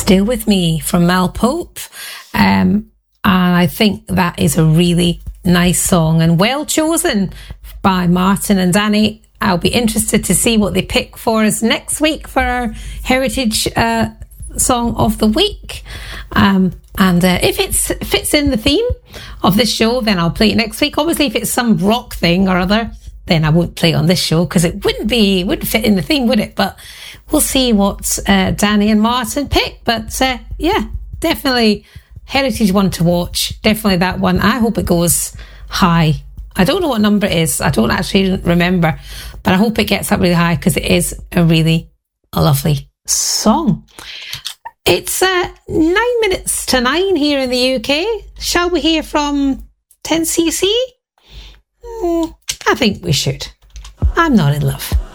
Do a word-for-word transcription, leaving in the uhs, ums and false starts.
Still With Me from Mel Pope. Um, and I think that is a really nice song and well chosen by Martin and Danny. I'll be interested to see what they pick for us next week for our Heritage uh, Song of the Week. Um, and uh, if it fits in the theme of this show, then I'll play it next week. Obviously, if it's some rock thing or other, then I won't play it on this show because it wouldn't be, wouldn't fit in the theme, would it? But we'll see what uh, Danny and Martin pick. But uh, yeah, definitely Heritage one to watch. Definitely that one. I hope it goes high. I don't know what number it is. I don't actually remember, but I hope it gets up really high because it is a really a lovely song. It's uh, nine minutes to nine here in the U K. Shall we hear from ten C C? Mm, I think we should. I'm Not in Love.